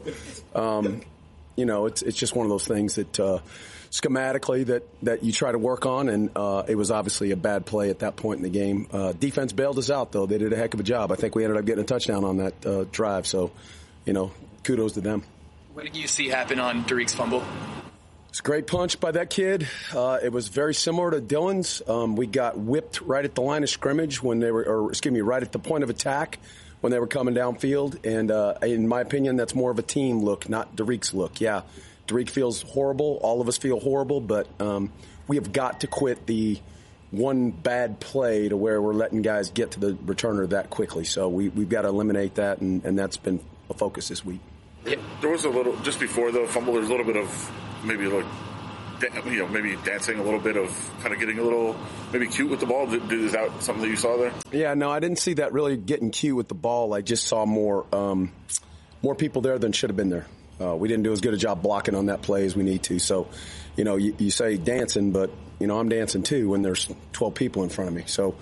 it's just one of those things that schematically that you try to work on, and it was obviously a bad play at that point in the game. Defense bailed us out, though. They did a heck of a job. I think we ended up getting a touchdown on that drive, so, kudos to them. What did you see happen on Derek's fumble? It's a great punch by that kid. It was very similar to Dylan's. We got whipped right at the line of scrimmage right at the point of attack when they were coming downfield. And in my opinion, that's more of a team look, not Derek's look. Yeah, Derek feels horrible. All of us feel horrible, but we have got to quit the one bad play to where we're letting guys get to the returner that quickly. So we've got to eliminate that, and that's been a focus this week. Yeah. There was a little, just before the fumble, there's a little bit of maybe like, maybe dancing a little bit of kind of getting a little maybe cute with the ball. Is that something that you saw there? Yeah, no, I didn't see that really getting cute with the ball. I just saw more people there than should have been there. We didn't do as good a job blocking on that play as we need to. So, you say dancing, but, I'm dancing too when there's 12 people in front of me. So,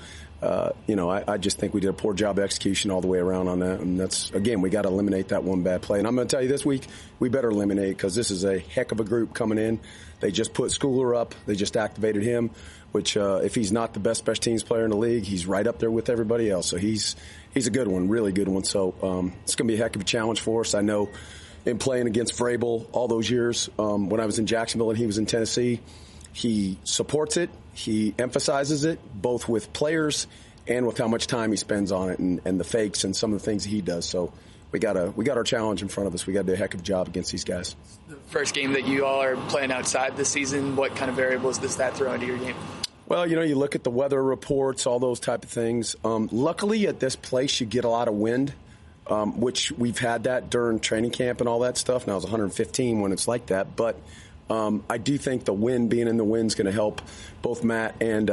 I just think we did a poor job of execution all the way around on that. And that's, again, we got to eliminate that one bad play. And I'm going to tell you this week, we better eliminate because this is a heck of a group coming in. They just put Schooler up. They just activated him, which if he's not the best special teams player in the league, he's right up there with everybody else. So he's a good one, really good one. So it's going to be a heck of a challenge for us. I know in playing against Vrabel all those years, when I was in Jacksonville and he was in Tennessee, he supports it. He emphasizes it, both with players and with how much time he spends on it and the fakes and some of the things he does. So we got our challenge in front of us. We got to do a heck of a job against these guys. The first game that you all are playing outside this season, what kind of variables does that throw into your game? Well, you look at the weather reports, all those type of things. Luckily, at this place, you get a lot of wind, which we've had that during training camp and all that stuff. Now it's 115 when it's like that, but I do think the wind, being in the wind, is going to help both Matt and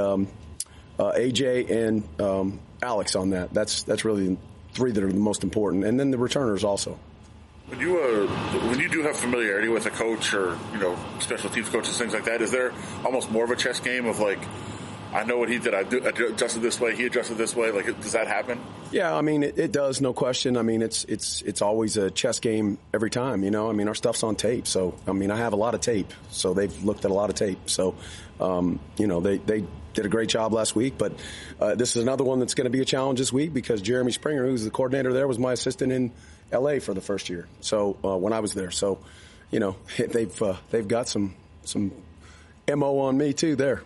AJ and Alex on that. That's really three that are the most important, and then the returners also. When you do have familiarity with a coach or special teams coaches, things like that, is there almost more of a chess game of like, I know what he did, I adjusted this way, he adjusted this way? Like, does that happen? Yeah, I mean, it does, no question. I mean, it's always a chess game every time, I mean, our stuff's on tape. So, I mean, I have a lot of tape. So they've looked at a lot of tape. So, they did a great job last week. But this is another one that's going to be a challenge this week because Jeremy Springer, who's the coordinator there, was my assistant in L.A. for the first year. So when I was there. So, they've got some MO on me, too, there.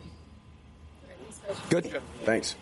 Good. Thanks.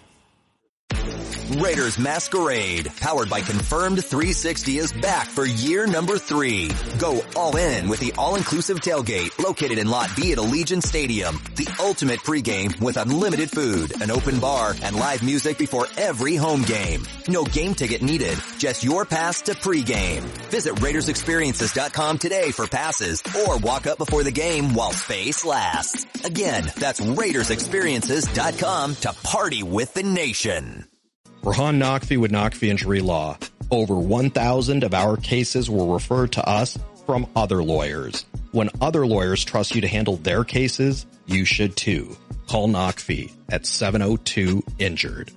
Raiders Masquerade, powered by Confirmed 360, is back for year number 3. Go all in with the all-inclusive tailgate located in Lot B at Allegiant Stadium. The ultimate pregame with unlimited food, an open bar, and live music before every home game. No game ticket needed, just your pass to pregame. Visit RaidersExperiences.com today for passes or walk up before the game while space lasts. Again, that's RaidersExperiences.com to party with the nation. Rahan Naqvi with Naqvi Injury Law. Over 1,000 of our cases were referred to us from other lawyers. When other lawyers trust you to handle their cases, you should too. Call Naqvi at 702-INJURED.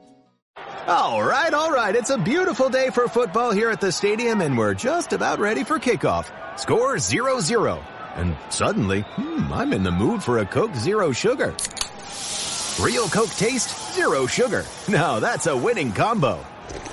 All right. It's a beautiful day for football here at the stadium, and we're just about ready for kickoff. Score 0-0. And suddenly, I'm in the mood for a Coke Zero Sugar. Real Coke taste, zero sugar. Now that's a winning combo.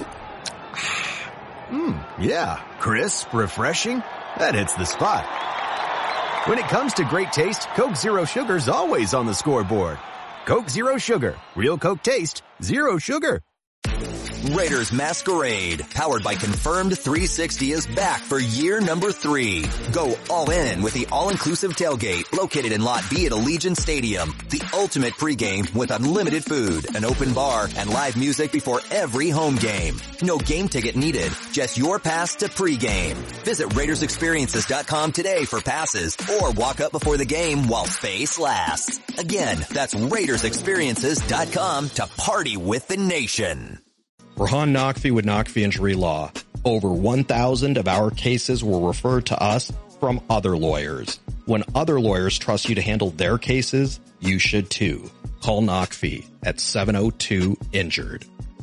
Yeah, crisp, refreshing. That hits the spot. When it comes to great taste, Coke Zero Sugar's always on the scoreboard. Coke Zero Sugar. Real Coke taste, zero sugar. Raiders Masquerade, powered by Confirmed 360, is back for year number 3. Go all in with the all-inclusive tailgate located in Lot B at Allegiant Stadium. The ultimate pregame with unlimited food, an open bar, and live music before every home game. No game ticket needed, just your pass to pregame. Visit RaidersExperiences.com today for passes or walk up before the game while space lasts. Again, that's RaidersExperiences.com to party with the nation. Rahan Naqvi with Naqvi Injury Law. Over 1,000 of our cases were referred to us from other lawyers. When other lawyers trust you to handle their cases, you should too. Call Naqvi at 702-INJURED.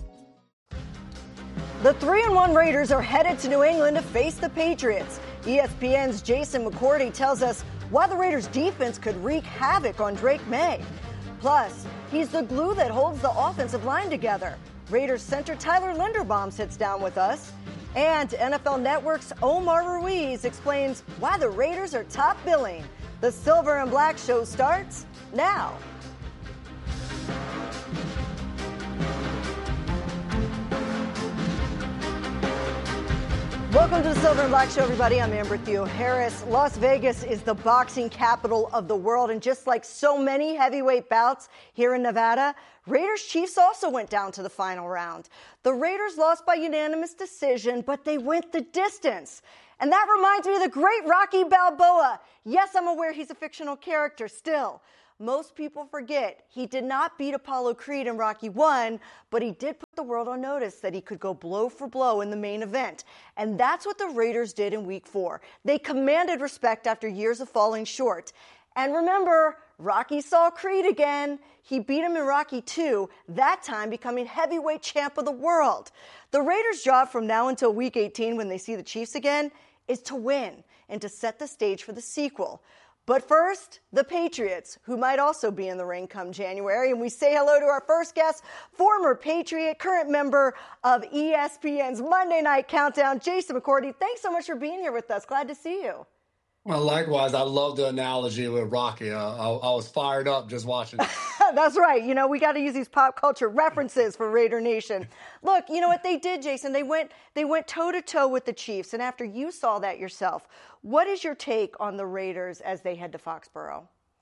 The 3-1 Raiders are headed to New England to face the Patriots. ESPN's Jason McCourty tells us why the Raiders' defense could wreak havoc on Drake May. Plus, he's the glue that holds the offensive line together. Raiders center Tyler Linderbaum sits down with us. And NFL Network's Omar Ruiz explains why the Raiders are top billing. The Silver and Black show starts now. Welcome to the Silver and Black Show, everybody. I'm Amber Theo-Harris. Las Vegas is the boxing capital of the world, and just like so many heavyweight bouts here in Nevada, Raiders-Chiefs also went down to the final round. The Raiders lost by unanimous decision, but they went the distance. And that reminds me of the great Rocky Balboa. Yes, I'm aware he's a fictional character still. Most people forget he did not beat Apollo Creed in Rocky I, but he did put the world on notice that he could go blow for blow in the main event. And that's what the Raiders did in Week 4. They commanded respect after years of falling short. And remember, Rocky saw Creed again. He beat him in Rocky II, that time becoming heavyweight champ of the world. The Raiders' job from now until Week 18, when they see the Chiefs again, is to win and to set the stage for the sequel. But first, the Patriots, who might also be in the ring come January. And we say hello to our first guest, former Patriot, current member of ESPN's Monday Night Countdown, Jason McCourty. Thanks so much for being here with us. Glad to see you. Well, likewise, I love the analogy with Rocky. I was fired up just watching it. That's right. You know, we got to use these pop culture references for Raider Nation. Look, you know what they did, Jason? They went toe-to-toe with the Chiefs. And after you saw that yourself, what is your take on the Raiders as they head to Foxborough?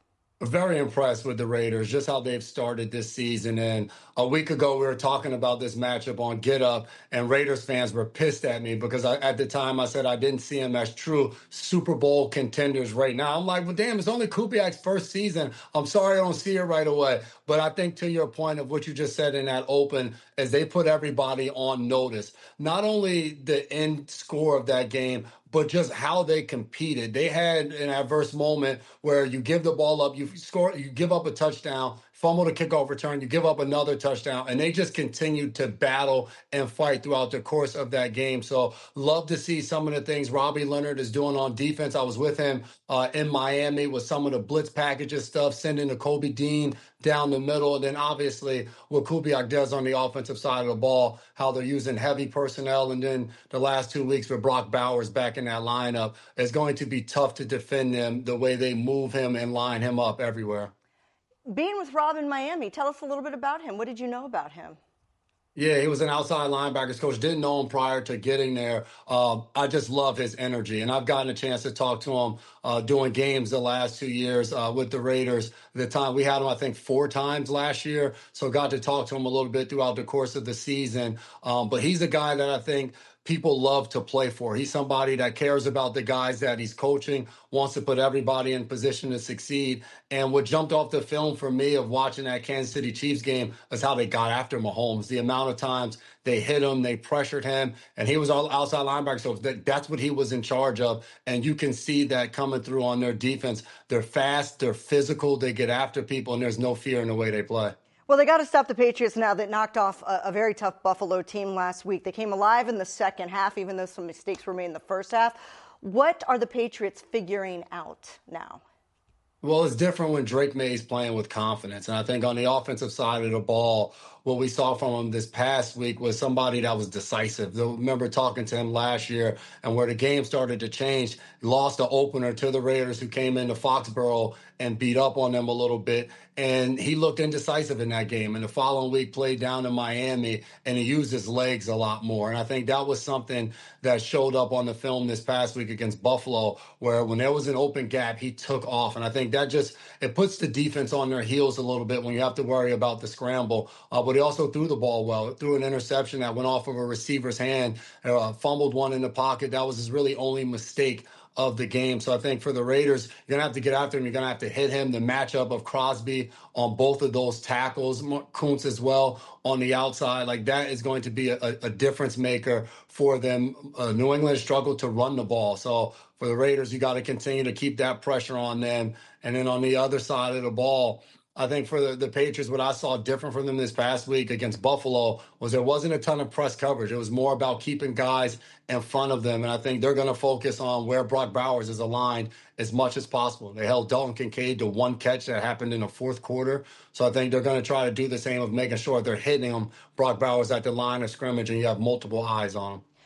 Very impressed with the Raiders, just how they've started this season. And a week ago, we were talking about this matchup on Get Up, and Raiders fans were pissed at me because at the time I said I didn't see them as true Super Bowl contenders right now. I'm like, well, damn, it's only Kubiak's first season. I'm sorry I don't see it right away. But I think to your point of what you just said in that open, as they put everybody on notice, not only the end score of that game, but just how they competed. They had an adverse moment where you give the ball up, you give up a touchdown, fumble the kickoff return, you give up another touchdown, and they just continued to battle and fight throughout the course of that game. So love to see some of the things Robbie Leonard is doing on defense. I was with him in Miami with some of the blitz packages stuff, sending to Kobe Dean down the middle. And then obviously what Kubiak does on the offensive side of the ball, how they're using heavy personnel. And then the last 2 weeks with Brock Bowers back in that lineup, it's going to be tough to defend them the way they move him and line him up everywhere. Being with Rob in Miami, tell us a little bit about him. What did you know about him? Yeah, he was an outside linebackers coach. Didn't know him prior to getting there. I just love his energy, and I've gotten a chance to talk to him doing games the last 2 years with the Raiders. The time we had him, I think, 4 times last year, so got to talk to him a little bit throughout the course of the season. But he's a guy that I think people love to play for. He's somebody that cares about the guys that he's coaching, wants to put everybody in position to succeed. And what jumped off the film for me of watching that Kansas City Chiefs game is how they got after Mahomes. The amount of times they hit him, they pressured him, and he was all outside linebacker. So that's what he was in charge of. And you can see that coming through on their defense. They're fast, they're physical, they get after people, and there's no fear in the way they play. Well, they got to stop the Patriots now that knocked off a very tough Buffalo team last week. They came alive in the second half, even though some mistakes were made in the first half. What are the Patriots figuring out now? Well, it's different when Drake May's playing with confidence. And I think on the offensive side of the ball, what we saw from him this past week was somebody that was decisive. I remember talking to him last year, and where the game started to change, lost the opener to the Raiders, who came into Foxborough and beat up on them a little bit. And he looked indecisive in that game. And the following week played down in Miami, and he used his legs a lot more. And I think that was something that showed up on the film this past week against Buffalo, where when there was an open gap, he took off. And I think that it puts the defense on their heels a little bit when you have to worry about the scramble. But he also threw the ball well. Threw an interception that went off of a receiver's hand, fumbled one in the pocket. That was his really only mistake of the game. So I think for the Raiders, you're going to have to get after him. You're going to have to hit him. The matchup of Crosby on both of those tackles, Kuntz as well on the outside, like that is going to be a difference maker for them. New England struggled to run the ball. So for the Raiders, you got to continue to keep that pressure on them. And then on the other side of the ball, I think for the Patriots, what I saw different from them this past week against Buffalo was there wasn't a ton of press coverage. It was more about keeping guys in front of them. And I think they're going to focus on where Brock Bowers is aligned as much as possible. They held Dalton Kincaid to one catch that happened in the fourth quarter. So I think they're going to try to do the same of making sure they're hitting him, Brock Bowers, at the line of scrimmage, and you have multiple eyes on him.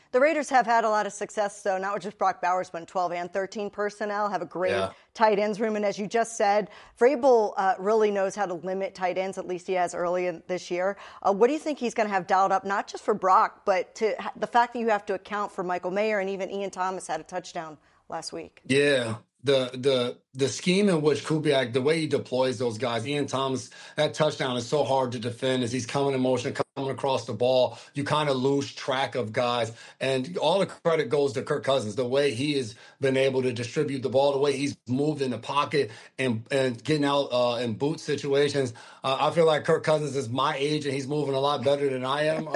The Raiders have had a lot of success, though, not with just Brock Bowers, but 12 and 13 personnel, have a great tight ends room. And as you just said, Vrabel really knows how to limit tight ends, at least he has early in this year. What do you think he's going to have dialed up, not just for Brock, but to the fact that you have to account for Michael Mayer and even Ian Thomas had a touchdown last week? Yeah. The scheme in which Kubiak, the way he deploys those guys, Ian Thomas, that touchdown is so hard to defend as he's coming in motion, coming across the ball. You kind of lose track of guys. And all the credit goes to Kirk Cousins, the way he has been able to distribute the ball, the way he's moved in the pocket and getting out in boot situations. I feel like Kirk Cousins is my age and he's moving a lot better than I am